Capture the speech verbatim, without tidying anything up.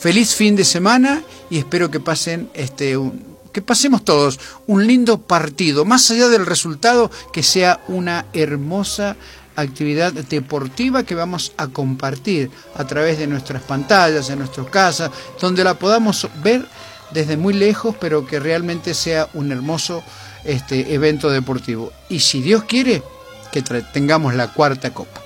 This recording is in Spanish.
Feliz fin de semana y espero que pasen este un, que pasemos todos un lindo partido, más allá del resultado, que sea una hermosa actividad deportiva que vamos a compartir a través de nuestras pantallas, en nuestras casas, donde la podamos ver desde muy lejos, pero que realmente sea un hermoso este evento deportivo. Y si Dios quiere, que tengamos la cuarta copa.